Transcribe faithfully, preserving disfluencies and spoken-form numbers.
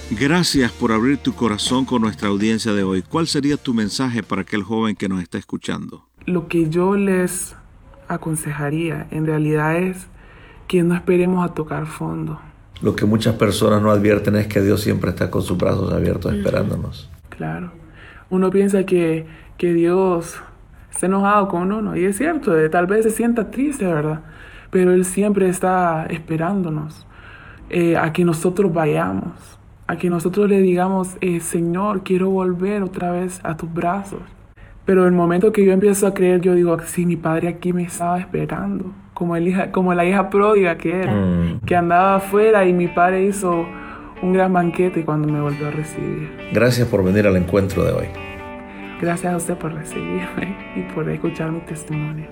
Gracias por abrir tu corazón con nuestra audiencia de hoy. ¿Cuál sería tu mensaje para aquel joven que nos está escuchando? Lo que yo les aconsejaría en realidad es que no esperemos a tocar fondo. Lo que muchas personas no advierten es que Dios siempre está con sus brazos abiertos esperándonos. Claro. Uno piensa que, que Dios está enojado con uno, y es cierto, tal vez se sienta triste, ¿verdad? Pero Él siempre está esperándonos eh, a que nosotros vayamos, a que nosotros le digamos, eh, Señor, quiero volver otra vez a tus brazos. Pero el momento que yo empiezo a creer, yo digo, sí, mi padre aquí me estaba esperando, como, el hija, como la hija pródiga que era, mm. que andaba afuera y mi padre hizo un gran banquete cuando me volvió a recibir. Gracias por venir al encuentro de hoy. Gracias a usted por recibirme y por escuchar mi testimonio.